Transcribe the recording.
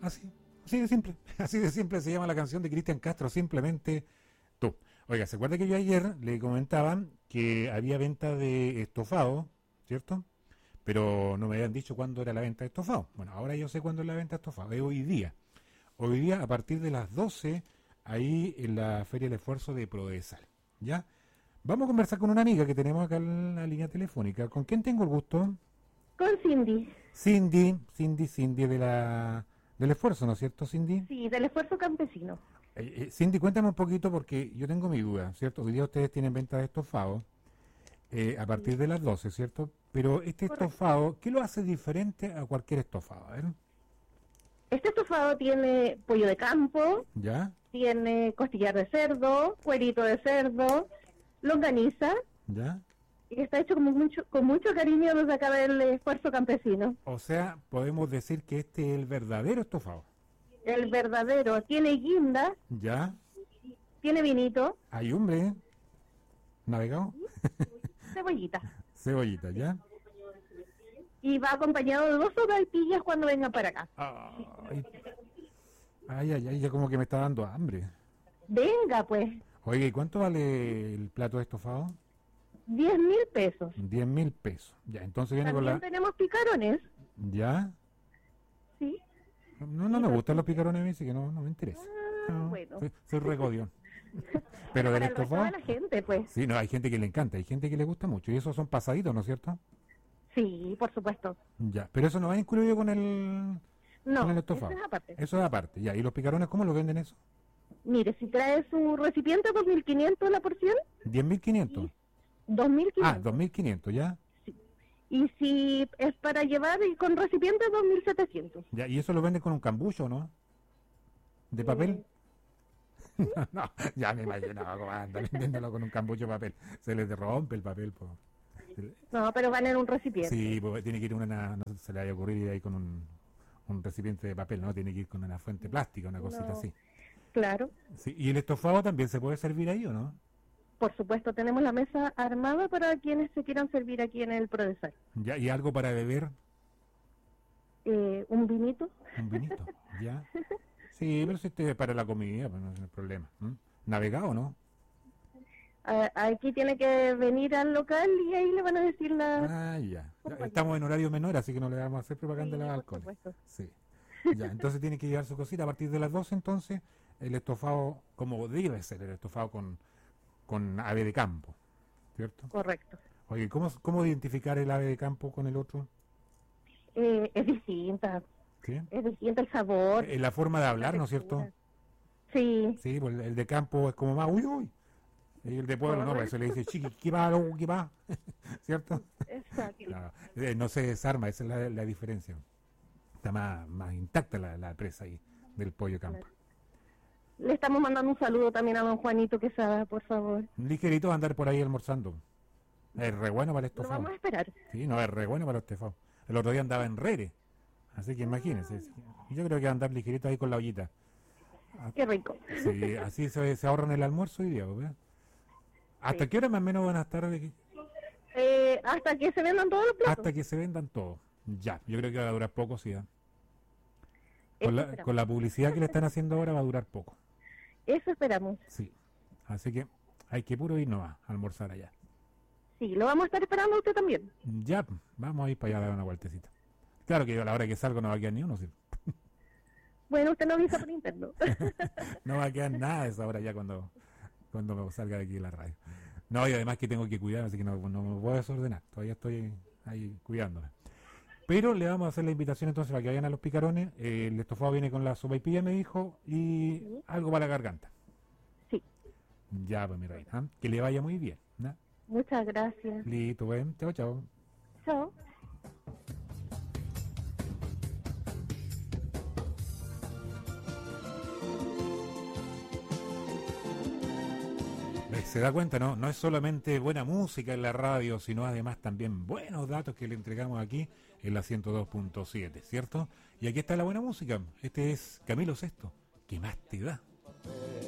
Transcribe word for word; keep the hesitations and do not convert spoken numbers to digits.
Así, así de simple. Así de simple se llama la canción de Cristian Castro, Simplemente Tú. Oiga, ¿se acuerda que yo ayer le comentaba que había venta de estofado, ¿cierto? Pero no me habían dicho cuándo era la venta de estofado. Bueno, ahora yo sé cuándo es la venta de estofado, es hoy día. Hoy día a partir de las doce, ahí en la Feria del Esfuerzo de Prodesal, ¿ya? Vamos a conversar con una amiga que tenemos acá en la línea telefónica. ¿Con quién tengo el gusto? Con Cindy. Cindy, Cindy, Cindy de la del esfuerzo, ¿no es cierto, Cindy? Sí, del esfuerzo campesino. Eh, eh, Cindy, cuéntame un poquito porque yo tengo mi duda, ¿cierto? Hoy día ustedes tienen venta de estofado eh, a partir Sí, de las doce, ¿cierto? Pero este correcto. estofado, ¿qué lo hace diferente a cualquier estofado? A ver, Este estofado tiene pollo de campo, ¿ya? tiene costillar de cerdo, cuerito de cerdo, longaniza, ¿Ya? y está hecho con mucho, con mucho cariño desde acá del esfuerzo campesino. O sea, podemos decir que este es el verdadero estofado. El verdadero tiene guinda, ¿Ya? tiene vinito, Hay hombre, navegado, cebollita. cebollita, ¿ya? Y va acompañado de dos sopaipillas cuando vengan para acá. Ay, ay, ay, ay, ya como que me está dando hambre. Venga, pues, Oye, ¿y cuánto vale el plato de estofado? diez mil pesos. Diez mil pesos. Ya, entonces viene con También la... tenemos picarones, ¿Ya? ¿sí? No, no me gustan los picarones a mí, así que no, no me interesa. Ah, No, bueno. soy, soy regodión. Pero Pero del para el resto estofado... de la gente, pues. Sí, no, hay gente que le encanta, hay gente que le gusta mucho. Y esos son pasaditos, ¿no es cierto? Sí, por supuesto. Ya, pero eso no va incluido con el, con el No, eso estofado. es aparte. Eso es aparte, ya. ¿Y los picarones cómo lo venden eso? Mire, si trae su recipiente, dos mil quinientos la porción, Diez mil quinientos. dos mil Ah, quinientos. dos mil quinientos, ya. Sí. Y si es para llevar y con recipiente, dos mil setecientos. Ya, ¿y eso lo venden con un cambucho, no? ¿De papel? No, ya me imagino cómo anda vendiéndolo con un cambucho de papel. Se les rompe el papel, po. Se le- No, pero van en un recipiente. Sí, pues tiene que ir una, no se le vaya a ocurrir ir ahí con un, un recipiente de papel, ¿no? Tiene que ir con una fuente plástica, una cosita No, así. claro. Sí, ¿y el estofado también se puede servir ahí o no? Por supuesto, tenemos la mesa armada para quienes se quieran servir aquí en el Prodesal. Ya, ¿y algo para beber? Eh, un vinito. Un vinito, ya. Sí, pero si este es para la comida, pues no es problema. ¿M? ¿Navegado, no? A- Aquí tiene que venir al local y ahí le van a decir la... Ah, ya. Ya, compañía. estamos en horario menor, así que no le vamos a hacer Sí, propaganda a los por alcoholes. supuesto. Sí. Ya, entonces tiene que llevar su cosita a partir de las doce, entonces, el estofado, como debe ser, el estofado con, con ave de campo, ¿cierto? Correcto. Oye, ¿cómo, cómo identificar el ave de campo con el otro? Eh, es distinta. ¿Sí? Es distinto el sabor. Eh, la forma de la hablar, ¿no es textura. cierto? Sí, Sí, pues el, el de campo es como más, uy, uy. Y el de pueblo no, pues eso le dice, chiqui, ¿qué va, loco, qué va? ¿Cierto? exacto. Claro. Eh, no se desarma, esa es la, la diferencia. Está más, más intacta la, la presa ahí del pollo campo. Le estamos mandando un saludo también a don Juanito Quesada, por favor. Ligerito va a andar por ahí almorzando. Es re bueno para el Lo estofado. vamos a esperar. Sí, no, es re bueno para el estofado. El otro día andaba en Rere. Así que imagínense. Yo creo que va a andar ligerito ahí con la ollita. Qué rico. Sí, así se, se ahorran el almuerzo hoy día. ¿Ves? ¿Hasta Sí. qué hora más o menos van a estar? de- Eh, hasta que se vendan todos los platos. Hasta que se vendan todos. Ya, yo creo que va a durar poco, sí. ¿eh? Eso Con la, esperamos. con la publicidad que le están haciendo ahora va a durar poco. Eso esperamos. Sí. Así que hay que puro irnos a almorzar allá. Sí, lo vamos a estar esperando a usted también. Ya, vamos a ir para allá a dar una vueltecita. Claro que yo a la hora que salgo no va a quedar ni uno, ¿sí? Bueno, usted no avisa por interno. No va a quedar nada de esa hora ya cuando, cuando salga de aquí de la radio. No, y además que tengo que cuidar, así que no, no me puedo desordenar. Todavía estoy ahí cuidándome. Pero le vamos a hacer la invitación entonces para que vayan a los picarones. Eh, el estofado viene con la sopaipilla, me dijo, y Sí. algo para la garganta. Sí, Ya, pues mi reina. ¿ah? Que le vaya muy bien. ¿no? muchas gracias. Listo, bueno. Chao, chao. Chao. Se da cuenta, ¿no? No es solamente buena música en la radio, sino además también buenos datos que le entregamos aquí en la ciento dos punto siete, ¿cierto? Y aquí está la buena música. Este es Camilo Sesto. ¿Qué más te da?